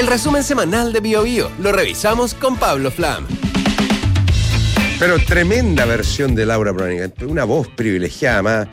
El resumen semanal de BioBio lo revisamos con Pablo Flam. Pero tremenda versión de Laura Branigan, una voz privilegiada más.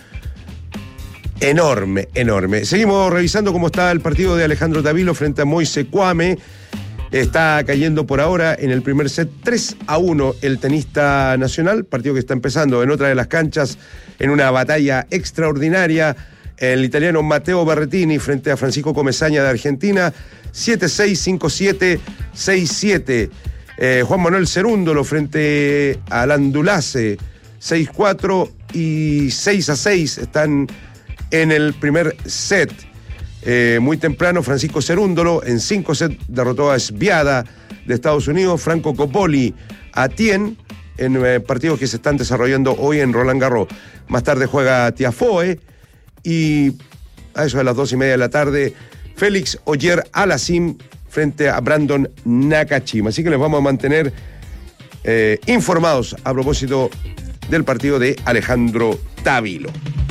Enorme, enorme. Seguimos revisando cómo está el partido de Alejandro Tavilo frente a Moise Kouame. Está cayendo por ahora en el primer set 3-1 el tenista nacional, partido que está empezando en otra de las canchas en una batalla extraordinaria. El italiano Matteo Berrettini frente a Francisco Comesaña de Argentina, 7-6, 5-7, 6-7. Juan Manuel Cerúndolo frente a Landulace, 6-4 y 6-6 están en el primer set. Muy temprano, Francisco Cerúndolo en 5 sets derrotó a Sviada de Estados Unidos, Franco Coppoli a Tien, en partidos que se están desarrollando hoy en Roland Garros. Más tarde juega Tiafoe y a eso de las 2:30 de la tarde, Félix Auger-Aliassime frente a Brandon Nakashima. Así que les vamos a mantener informados a propósito del partido de Alejandro Tavilo.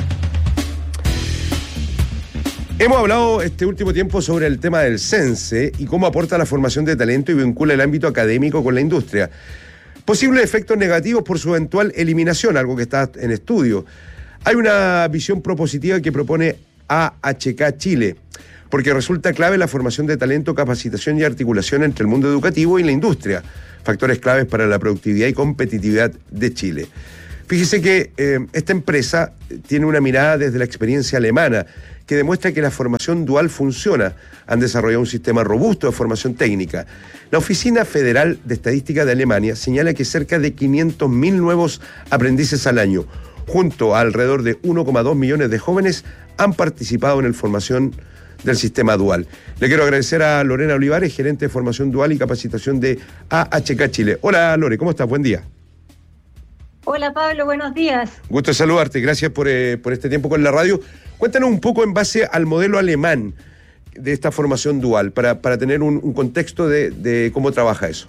Hemos hablado este último tiempo sobre el tema del CENSE y cómo aporta la formación de talento y vincula el ámbito académico con la industria. Posibles efectos negativos por su eventual eliminación, algo que está en estudio. Hay una visión propositiva que propone AHK Chile, porque resulta clave la formación de talento, capacitación y articulación entre el mundo educativo y la industria, factores claves para la productividad y competitividad de Chile. Fíjese que esta empresa tiene una mirada desde la experiencia alemana que demuestra que la formación dual funciona. Han desarrollado un sistema robusto de formación técnica. La Oficina Federal de Estadística de Alemania señala que cerca de 500.000 nuevos aprendices al año, junto a alrededor de 1,2 millones de jóvenes, han participado en la formación del sistema dual. Le quiero agradecer a Lorena Olivares, gerente de formación dual y capacitación de AHK Chile. Hola Lore, ¿cómo estás? Buen día. Hola Pablo, buenos días. Gusto de saludarte, gracias por este tiempo con la radio. Cuéntanos un poco en base al modelo alemán de esta formación dual, para tener un contexto de cómo trabaja eso.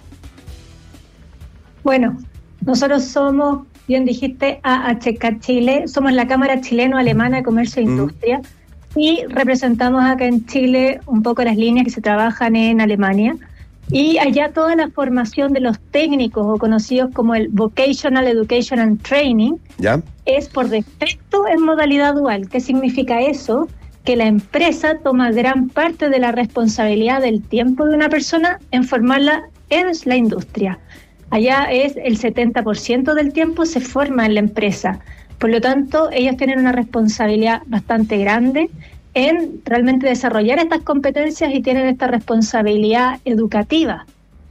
Bueno, nosotros somos, bien dijiste, AHK Chile, somos la Cámara Chileno-Alemana de Comercio e Industria y representamos acá en Chile un poco las líneas que se trabajan en Alemania. Y allá toda la formación de los técnicos o conocidos como el Vocational Education and Training es por defecto en modalidad dual. ¿Qué significa eso? Que la empresa toma gran parte de la responsabilidad del tiempo de una persona en formarla en la industria. Allá es el 70% del tiempo se forma en la empresa. Por lo tanto, ellos tienen una responsabilidad bastante grande en realmente desarrollar estas competencias y tienen esta responsabilidad educativa.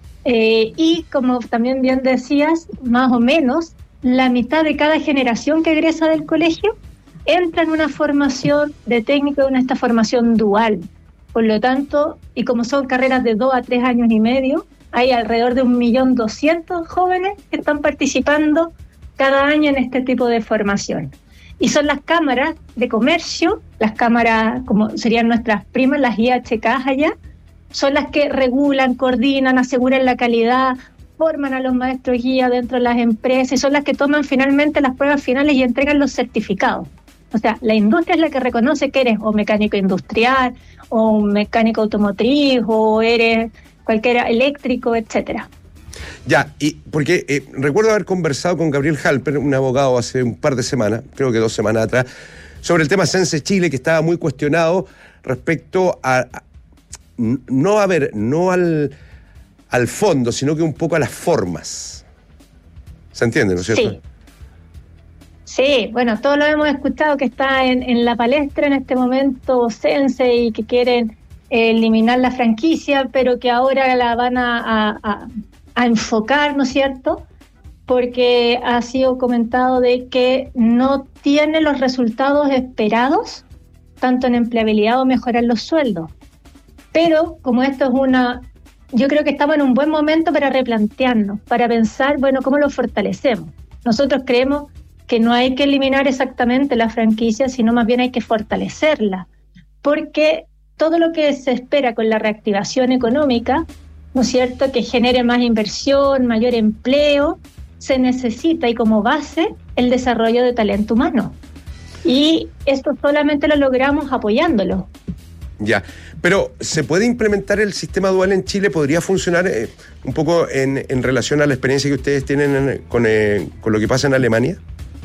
Y como también bien decías, más o menos la mitad de cada generación que egresa del colegio entra en una formación de técnico, en esta formación dual. Por lo tanto, y como son carreras de 2 a 3 años y medio, hay alrededor de 1.200.000 jóvenes que están participando cada año en este tipo de formación. Y son las cámaras de comercio, las cámaras como serían nuestras primas, las IHK allá, son las que regulan, coordinan, aseguran la calidad, forman a los maestros guía dentro de las empresas y son las que toman finalmente las pruebas finales y entregan los certificados. O sea, la industria es la que reconoce que eres o mecánico industrial, o un mecánico automotriz, o eres cualquiera eléctrico, etcétera. Ya, y porque recuerdo haber conversado con Gabriel Halper, un abogado, hace un par de semanas, creo que 2 semanas atrás, sobre el tema CENSE Chile, que estaba muy cuestionado respecto a no al fondo, sino que un poco a las formas. ¿Se entiende, no es cierto? Sí, bueno, todos lo hemos escuchado que está en la palestra en este momento CENSE y que quieren eliminar la franquicia, pero que ahora la van a enfocar, ¿no es cierto? Porque ha sido comentado de que no tiene los resultados esperados, tanto en empleabilidad o mejorar los sueldos. Pero como esto es yo creo que estamos en un buen momento para replantearnos, para pensar, bueno, ¿cómo lo fortalecemos? Nosotros creemos que no hay que eliminar exactamente la franquicia, sino más bien hay que fortalecerla, porque todo lo que se espera con la reactivación económica, ¿no es cierto?, que genere más inversión, mayor empleo, se necesita y como base el desarrollo de talento humano. Y esto solamente lo logramos apoyándolo. Ya, pero ¿se puede implementar el sistema dual en Chile? ¿Podría funcionar un poco en relación a la experiencia que ustedes tienen con lo que pasa en Alemania?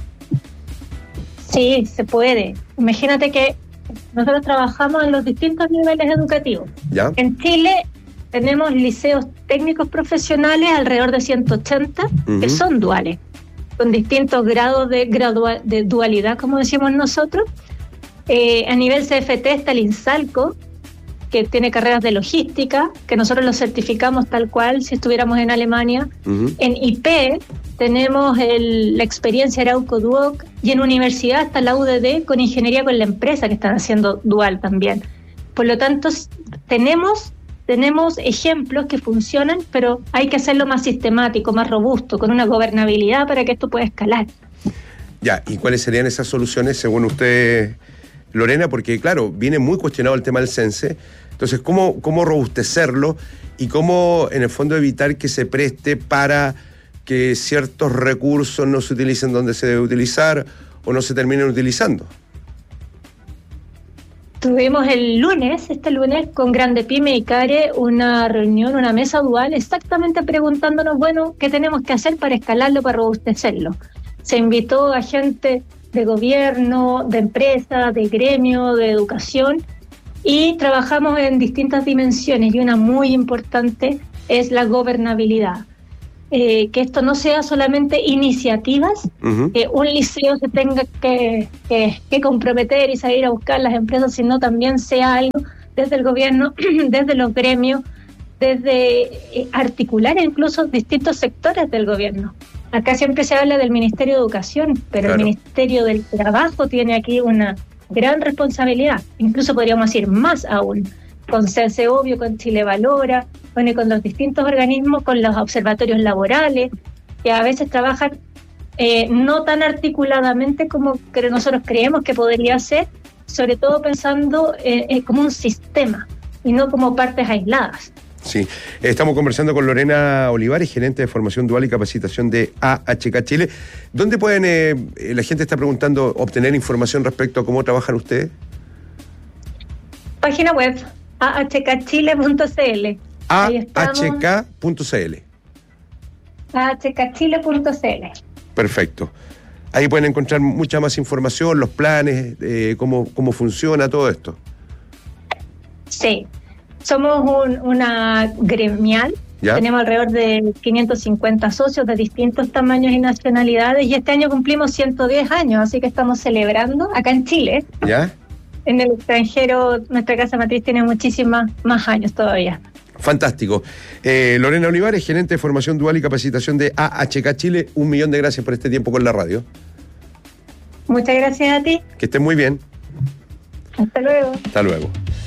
Sí, se puede. Imagínate que nosotros trabajamos en los distintos niveles educativos. ¿Ya? En Chile tenemos liceos técnicos profesionales, alrededor de 180, que son duales, con distintos grados de dualidad, como decimos nosotros. A nivel CFT está el INSALCO, que tiene carreras de logística, que nosotros los certificamos tal cual si estuviéramos en Alemania. En IP tenemos la experiencia Arauco Duoc, y en universidad está la UDD con ingeniería con la empresa, que están haciendo dual también. Por lo tanto, tenemos ejemplos que funcionan, pero hay que hacerlo más sistemático, más robusto, con una gobernabilidad para que esto pueda escalar. Ya, ¿y cuáles serían esas soluciones según usted, Lorena? Porque claro, viene muy cuestionado el tema del CENSE. Entonces, ¿cómo robustecerlo y cómo en el fondo evitar que se preste para que ciertos recursos no se utilicen donde se debe utilizar o no se terminen utilizando? Tuvimos este lunes, con Grande Pyme y CARE, una reunión, una mesa dual, exactamente preguntándonos, bueno, ¿qué tenemos que hacer para escalarlo, para robustecerlo? Se invitó a gente de gobierno, de empresa, de gremio, de educación, y trabajamos en distintas dimensiones, y una muy importante es la gobernabilidad. Que esto no sea solamente iniciativas, que un liceo se tenga que comprometer y salir a buscar las empresas, sino también sea algo desde el gobierno, desde los gremios, desde articular incluso distintos sectores del gobierno. Acá siempre se habla del Ministerio de Educación, pero claro, el Ministerio del Trabajo tiene aquí una gran responsabilidad, incluso podríamos decir más aún, con CENSE Obvio, con Chile Valora, bueno, y con los distintos organismos, con los observatorios laborales, que a veces trabajan no tan articuladamente como que nosotros creemos que podría ser, sobre todo pensando como un sistema y no como partes aisladas. Sí, estamos conversando con Lorena Olivares, gerente de formación dual y capacitación de AHK Chile. ¿Dónde pueden, la gente está preguntando, obtener información respecto a cómo trabajan ustedes? Página web, ahkchile.cl. ahk.cl. ahkchile.cl. Perfecto. Ahí pueden encontrar mucha más información, los planes, cómo funciona todo esto. Sí. Somos una gremial, ¿ya? Tenemos alrededor de 550 socios de distintos tamaños y nacionalidades, y este año cumplimos 110 años, así que estamos celebrando acá en Chile. ¿Ya? En el extranjero, nuestra casa matriz tiene muchísimas más años todavía. Fantástico. Lorena Olivares, gerente de formación dual y capacitación de AHK Chile, 1.000.000 de gracias por este tiempo con la radio. Muchas gracias a ti. Que estén muy bien. Hasta luego. Hasta luego.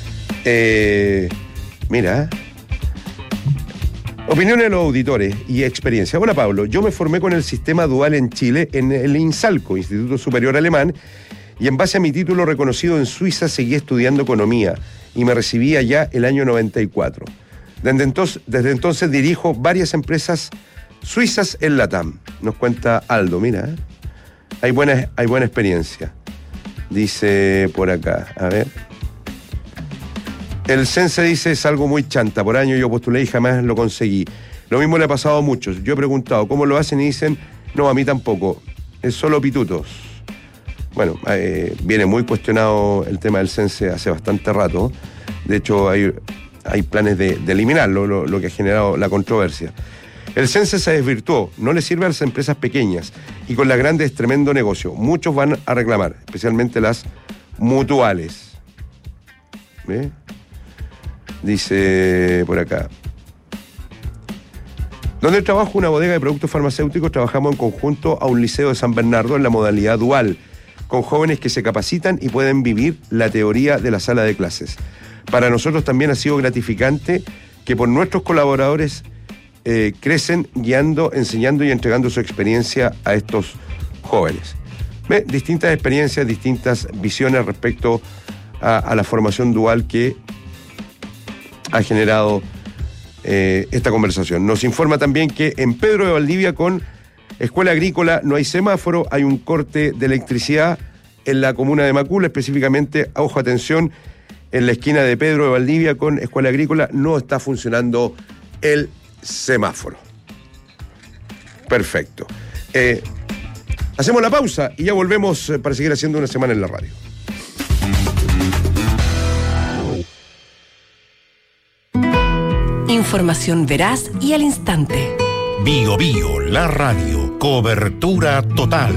Mira, opiniones de los auditores y experiencia. Hola Pablo, yo me formé con el sistema dual en Chile en el INSALCO, Instituto Superior Alemán, y en base a mi título reconocido en Suiza seguí estudiando economía y me recibí allá el año 94. Desde entonces dirijo varias empresas suizas en Latam. Nos cuenta Aldo, mira, hay buena experiencia. Dice por acá, a ver. El CENSE dice es algo muy chanta. Por año yo postulé y jamás lo conseguí. Lo mismo le ha pasado a muchos. Yo he preguntado cómo lo hacen y dicen, no, a mí tampoco. Es solo pitutos. Bueno, viene muy cuestionado el tema del CENSE hace bastante rato. De hecho, hay planes de eliminarlo, lo que ha generado la controversia. El CENSE se desvirtuó. No le sirve a las empresas pequeñas. Y con las grandes es tremendo negocio. Muchos van a reclamar, especialmente las mutuales. ¿Ve? Dice por acá. Donde trabajo, una bodega de productos farmacéuticos, trabajamos en conjunto a un liceo de San Bernardo en la modalidad dual, con jóvenes que se capacitan y pueden vivir la teoría de la sala de clases. Para nosotros también ha sido gratificante que por nuestros colaboradores crecen guiando, enseñando y entregando su experiencia a estos jóvenes. ¿Ve? Distintas experiencias, distintas visiones respecto a la formación dual que ha generado esta conversación. Nos informa también que en Pedro de Valdivia, con Escuela Agrícola, no hay semáforo, hay un corte de electricidad en la comuna de Macul, específicamente, ojo, atención, en la esquina de Pedro de Valdivia con Escuela Agrícola, no está funcionando el semáforo. Perfecto. Hacemos la pausa y ya volvemos para seguir haciendo una semana en la radio. Información veraz y al instante. Bio Bio, la radio. Cobertura total.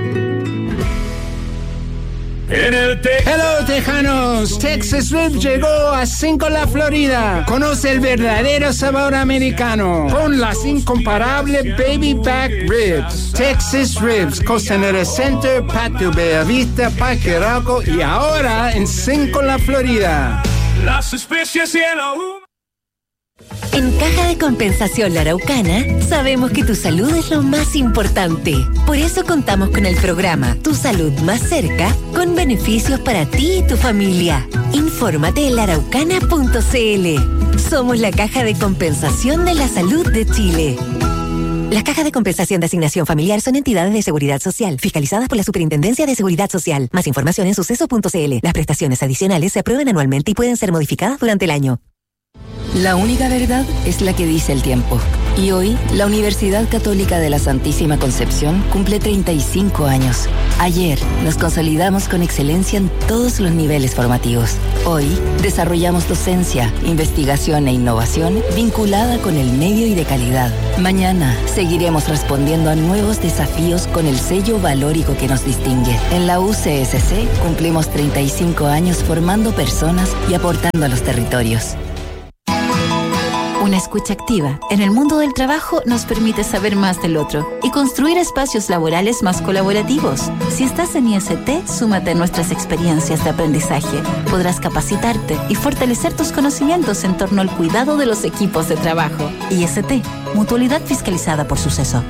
Hello, tejanos. Texas Ribs llegó a Cinco-La, Florida. Conoce el verdadero sabor americano con las incomparables Baby Back Ribs. Texas Ribs, Costanera Center, Patio Bellavista, Parque Arauco y ahora en Cinco-La, Florida. Las especies y el En Caja de Compensación La Araucana, sabemos que tu salud es lo más importante. Por eso contamos con el programa Tu Salud Más Cerca, con beneficios para ti y tu familia. Infórmate en laaraucana.cl. Somos la Caja de Compensación de la Salud de Chile. Las cajas de compensación de asignación familiar son entidades de seguridad social, fiscalizadas por la Superintendencia de Seguridad Social. Más información en suceso.cl. Las prestaciones adicionales se aprueban anualmente y pueden ser modificadas durante el año. La única verdad es la que dice el tiempo. Y hoy, la Universidad Católica de la Santísima Concepción cumple 35 años. Ayer, nos consolidamos con excelencia en todos los niveles formativos. Hoy, desarrollamos docencia, investigación e innovación vinculada con el medio y de calidad. Mañana, seguiremos respondiendo a nuevos desafíos con el sello valórico que nos distingue. En la UCSC, cumplimos 35 años formando personas y aportando a los territorios. Una escucha activa en el mundo del trabajo nos permite saber más del otro y construir espacios laborales más colaborativos. Si estás en IST, súmate a nuestras experiencias de aprendizaje. Podrás capacitarte y fortalecer tus conocimientos en torno al cuidado de los equipos de trabajo. IST, Mutualidad fiscalizada por Suceso.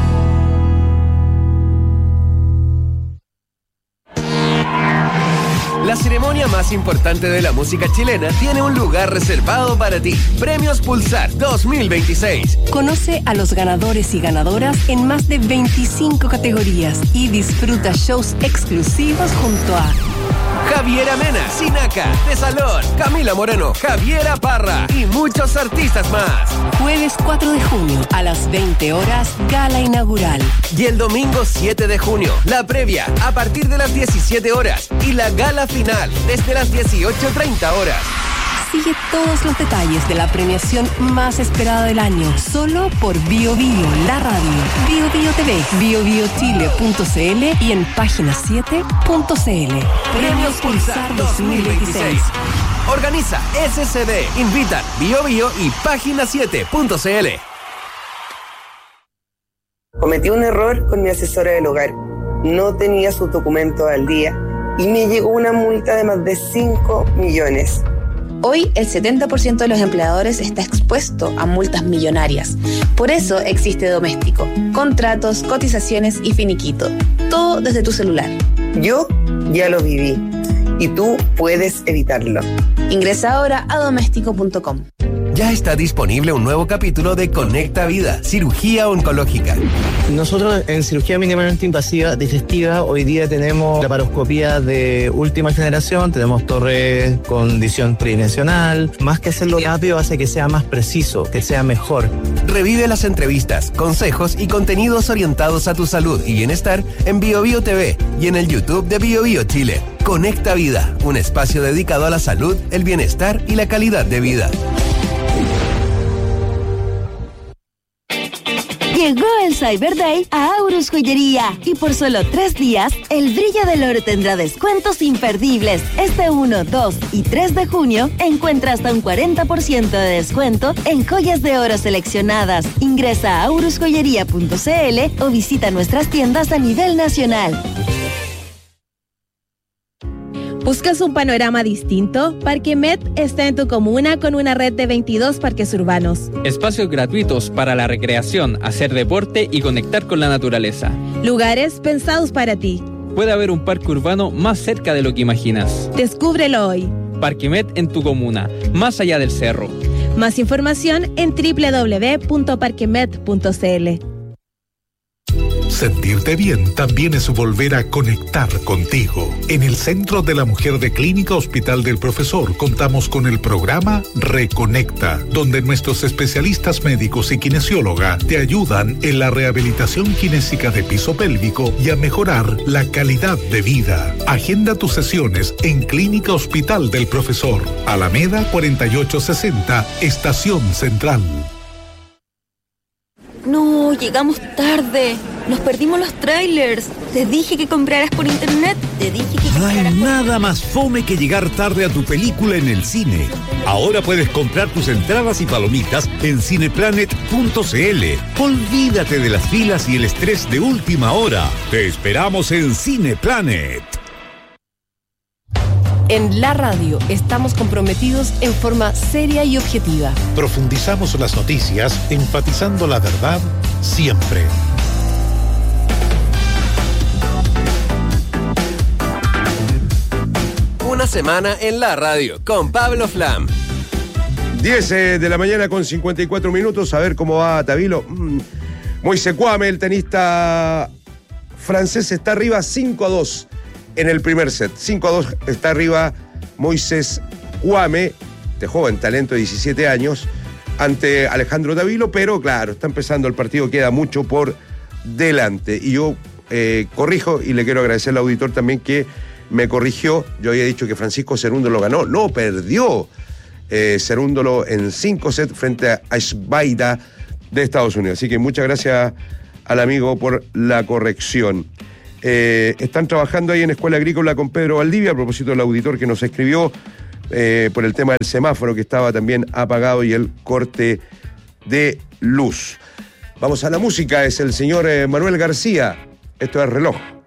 La ceremonia más importante de la música chilena tiene un lugar reservado para ti. Premios Pulsar 2026. Conoce a los ganadores y ganadoras en más de 25 categorías y disfruta shows exclusivos junto a Javiera Mena, Sinaca, Tesalón, Camila Moreno, Javiera Parra y muchos artistas más. Jueves 4 de junio a las 20 horas, gala inaugural. Y el domingo 7 de junio, la previa a partir de las 17 horas y la gala final desde las 18:30 horas. Sigue todos los detalles de la premiación más esperada del año, solo por Bio Bio, la radio, Bio Bio TV, biobiochile.cl y en página7.cl. Premios Pulsar 2026. Organiza SCD, invitan Bio Bio y página7.cl. Cometí un error con mi asesora del hogar. No tenía sus documentos al día y me llegó una multa de más de 5 millones. Hoy, el 70% de los empleadores está expuesto a multas millonarias. Por eso existe Doméstico. Contratos, cotizaciones y finiquito. Todo desde tu celular. Yo ya lo viví y tú puedes evitarlo. Ingresa ahora a doméstico.com. Ya está disponible un nuevo capítulo de Conecta Vida, cirugía oncológica. Nosotros en cirugía mínimamente invasiva digestiva hoy día tenemos laparoscopía de última generación, tenemos torre con visión tridimensional. Más que hacerlo rápido hace que sea más preciso, que sea mejor. Revive las entrevistas, consejos y contenidos orientados a tu salud y bienestar en Bio Bio TV y en el YouTube de Bio Bio Chile. Conecta Vida, un espacio dedicado a la salud, el bienestar y la calidad de vida. Llegó el Cyber Day a Aurus Joyería y por solo 3 días, el brillo del oro tendrá descuentos imperdibles. Este 1, 2 y 3 de junio encuentra hasta un 40% de descuento en joyas de oro seleccionadas. Ingresa a aurusjoyería.cl o visita nuestras tiendas a nivel nacional. ¿Buscas un panorama distinto? Parque Met está en tu comuna con una red de 22 parques urbanos. Espacios gratuitos para la recreación, hacer deporte y conectar con la naturaleza. Lugares pensados para ti. Puede haber un parque urbano más cerca de lo que imaginas. Descúbrelo hoy. Parque Met en tu comuna, más allá del cerro. Más información en www.parquemet.cl. Sentirte bien también es volver a conectar contigo. En el Centro de la Mujer de Clínica Hospital del Profesor contamos con el programa Reconecta, donde nuestros especialistas médicos y kinesióloga te ayudan en la rehabilitación kinésica de piso pélvico y a mejorar la calidad de vida. Agenda tus sesiones en Clínica Hospital del Profesor, Alameda 4860, Estación Central. No, llegamos tarde. Nos perdimos los trailers. Te dije que compraras por internet. No hay nada más fome que llegar tarde a tu película en el cine. Ahora puedes comprar tus entradas y palomitas en cineplanet.cl. Olvídate de las filas y el estrés de última hora. Te esperamos en Cineplanet. En la radio estamos comprometidos en forma seria y objetiva. Profundizamos las noticias, enfatizando la verdad siempre. Una semana en la radio con Pablo Flam. 10 de la mañana con 54 minutos. A ver cómo va Tabilo. Moise Kouame, el tenista francés, está arriba 5-2 en el primer set. 5-2 está arriba Moises Kouame, de joven talento de 17 años, ante Alejandro Tabilo, pero claro, está empezando el partido, queda mucho por delante. Y yo corrijo, y le quiero agradecer al auditor también que me corrigió. Yo había dicho que Francisco Cerúndolo ganó. No, perdió Cerúndolo en 5 sets frente a Ashbaida de Estados Unidos. Así que muchas gracias al amigo por la corrección. Están trabajando ahí en Escuela Agrícola con Pedro Valdivia, a propósito del auditor que nos escribió por el tema del semáforo que estaba también apagado y el corte de luz. Vamos a la música, es el señor Manuel García. Esto es Reloj.